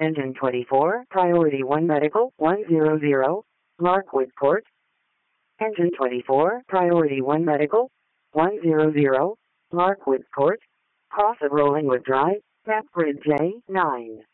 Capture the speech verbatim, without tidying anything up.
Engine twenty-four, Priority one Medical, one hundred, Larkwood Court. Engine twenty-four, Priority one Medical, one hundred, Larkwood Court. Cross of Rollingwood Drive, Tap Grid J nine.